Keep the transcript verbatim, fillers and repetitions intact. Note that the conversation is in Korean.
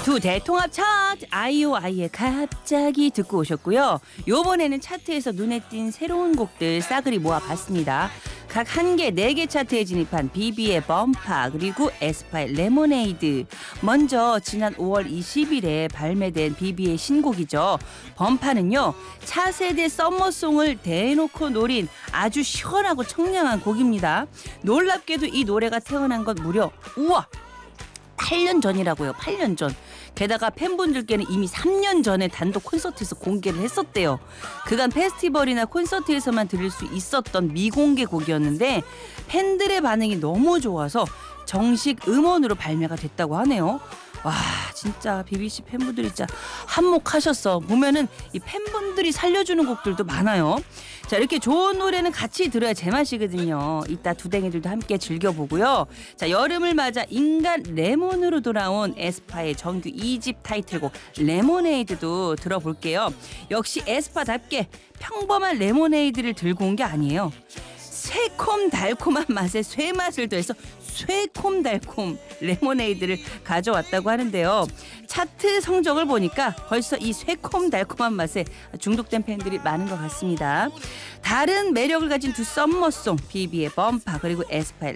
두 대통합 차트 아이오아이의 갑자기 듣고 오셨고요. 요번에는 차트에서 눈에 띈 새로운 곡들 싸그리 모아봤습니다. 각 한 개, 네 개 차트에 진입한 비비의 범파 그리고 에스파의 레모네이드. 먼저 지난 오월 이십일에 발매된 비비의 신곡이죠. 범파는요. 차세대 썸머송을 대놓고 노린 아주 시원하고 청량한 곡입니다. 놀랍게도 이 노래가 태어난 건 무려 우와! 팔 년 전이라고요. 팔 년 전. 게다가 팬분들께는 이미 삼 년 전에 단독 콘서트에서 공개를 했었대요. 그간 페스티벌이나 콘서트에서만 들을 수 있었던 미공개 곡이었는데 팬들의 반응이 너무 좋아서 정식 음원으로 발매가 됐다고 하네요. 와 진짜 비비씨 팬분들이 진짜 한몫하셨어. 보면은 이 팬분들이 살려주는 곡들도 많아요. 자 이렇게 좋은 노래는 같이 들어야 제맛이거든요. 이따 두댕이들도 함께 즐겨보고요. 자 여름을 맞아 인간 레몬으로 돌아온 에스파의 정규 이 집 타이틀곡 레모네이드도 들어볼게요. 역시 에스파답게 평범한 레모네이드를 들고 온 게 아니에요. 새콤달콤한 맛에 쇠맛을 더해서 쇠콤달콤 레모네이드를 가져왔다고 하는데요. 차트 성적을 보니까 벌써 이 새콤달콤한 맛에 중독된 팬들이 많은 것 같습니다. 다른 매력을 가진 두 썸머송 비비의 범파 그리고 에스파의